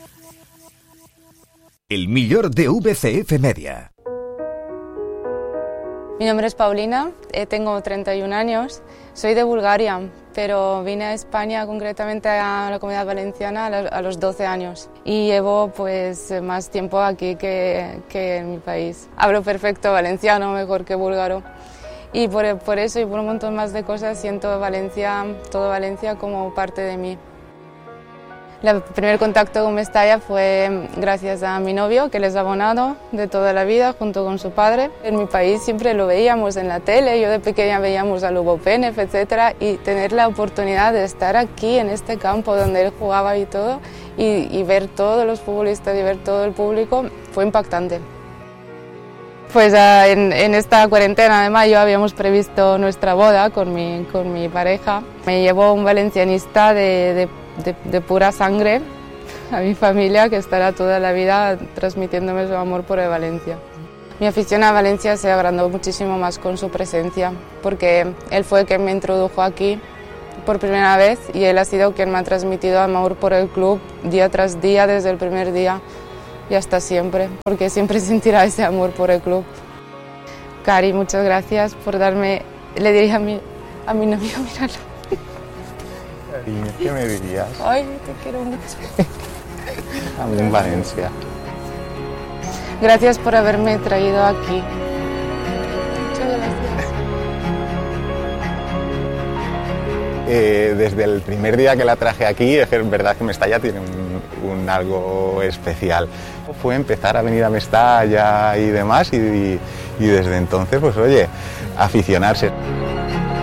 El millor de VCF Media. Mi nombre es Paulina, tengo 31 años, soy de Bulgaria, pero vine a España, concretamente a la Comunidad Valenciana, a los 12 años y llevo pues más tiempo aquí que en mi país. Hablo perfecto valenciano, mejor que búlgaro, y por eso y por un montón más de cosas siento Valencia, todo Valencia como parte de mí. El primer contacto con Mestalla fue gracias a mi novio, que él es abonado de toda la vida, junto con su padre. En mi país siempre lo veíamos en la tele, yo de pequeña veíamos a Lugo Pénez, etc. Y tener la oportunidad de estar aquí, en este campo donde él jugaba y todo, y ver todos los futbolistas y ver todo el público, fue impactante. Pues en esta cuarentena de mayo habíamos previsto nuestra boda con mi pareja. Me llevó un valencianista de pura sangre a mi familia, que estará toda la vida transmitiéndome su amor por el Valencia. Mi afición a Valencia se agrandó muchísimo más con su presencia, porque él fue quien me introdujo aquí por primera vez y él ha sido quien me ha transmitido amor por el club día tras día, desde el primer día y hasta siempre, porque siempre sentirá ese amor por el club. Cari, muchas gracias por darme, le diría a mi novio, míralo. Cariño, ¿qué me dirías? Ay, te quiero mucho. A mí en Valencia. Gracias por haberme traído aquí. Muchas gracias. Desde el primer día que la traje aquí, es verdad que Mestalla tiene un algo especial. Fue empezar a venir a Mestalla y demás, y desde entonces, pues oye, aficionarse.